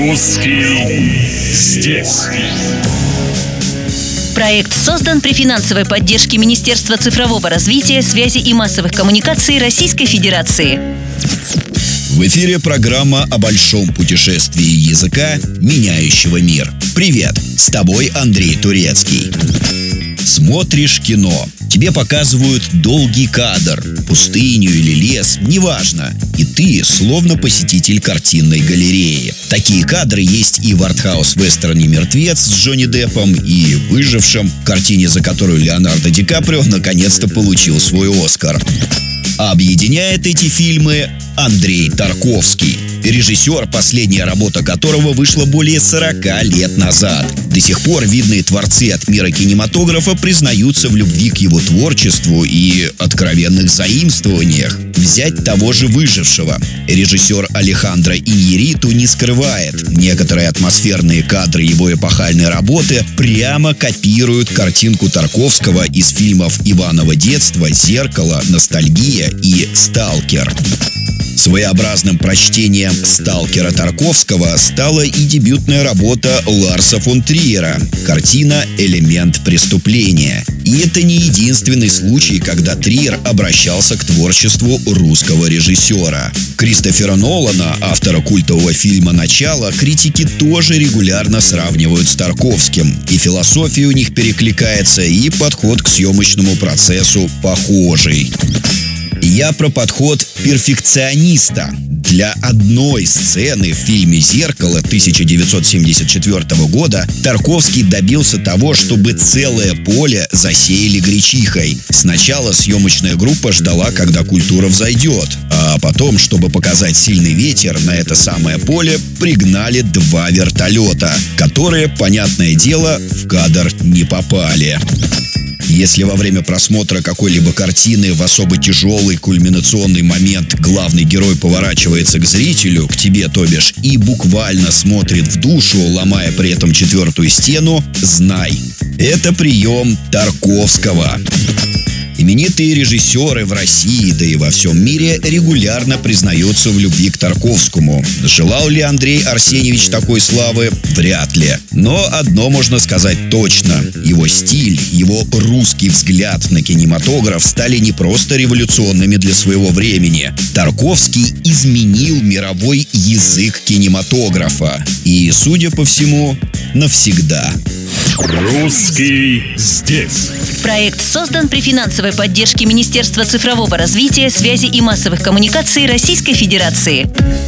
Русский здесь. Проект создан при финансовой поддержке Министерства цифрового развития, связи и массовых коммуникаций Российской Федерации. В эфире программа о большом путешествии языка, меняющего мир. Привет, с тобой Андрей Турецкий. Смотришь кино. Тебе показывают долгий кадр, пустыню или лес, неважно. И ты словно посетитель картинной галереи. Такие кадры есть и в артхаус-вестерне «Мертвец» с Джонни Деппом, и «Выжившем», картине, за которую Леонардо Ди Каприо наконец-то получил свой «Оскар». Объединяет эти фильмы Андрей Тарковский, режиссер, последняя работа которого вышла более 40 лет назад. До сих пор видные творцы от мира кинематографа признаются в любви к его творчеству и откровенных заимствованиях. Взять того же «Выжившего». Режиссер Алехандро Иньярриту не скрывает. Некоторые атмосферные кадры его эпохальной работы прямо копируют картинку Тарковского из фильмов «Иваново детство», «Зеркало», «Ностальгия» и «Сталкер». Своеобразным прочтением «Сталкера» Тарковского стала и дебютная работа Ларса фон Триера, картина «Элемент преступления». И это не единственный случай, когда Триер обращался к творчеству русского режиссера. Кристофера Нолана, автора культового фильма «Начало», критики тоже регулярно сравнивают с Тарковским. И философия у них перекликается, и подход к съемочному процессу похожий. Я про подход перфекциониста. Для одной сцены в фильме «Зеркало» 1974 года Тарковский добился того, чтобы целое поле засеяли гречихой. Сначала съемочная группа ждала, когда культура взойдет, а потом, чтобы показать сильный ветер, на это самое поле пригнали 2 вертолета, которые, понятное дело, в кадр не попали. Если во время просмотра какой-либо картины в особо тяжелый кульминационный момент главный герой поворачивается к зрителю, к тебе, то бишь, и буквально смотрит в душу, ломая при этом 4-ю стену, знай, это прием Тарковского. Именитые режиссеры в России, да и во всем мире регулярно признаются в любви к Тарковскому. Желал ли Андрей Арсеньевич такой славы? Вряд ли. Но одно можно сказать точно. Его стиль, его русский взгляд на кинематограф стали не просто революционными для своего времени. Тарковский изменил мировой язык кинематографа. И, судя по всему, навсегда. Русский здесь. Проект создан при финансовой поддержке Министерства цифрового развития, связи и массовых коммуникаций Российской Федерации.